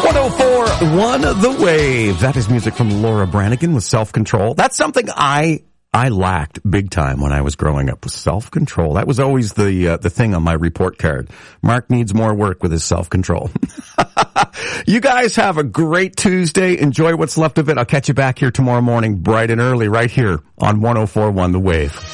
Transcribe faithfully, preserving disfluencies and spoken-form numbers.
one oh four point one The Wave. That is music from Laura Branigan with Self-Control. That's something I I lacked big time when I was growing up, was self-control. That was always the uh, the thing on my report card. Mark needs more work with his self-control. You guys have a great Tuesday. Enjoy what's left of it. I'll catch you back here tomorrow morning bright and early right here on one oh four point one The Wave.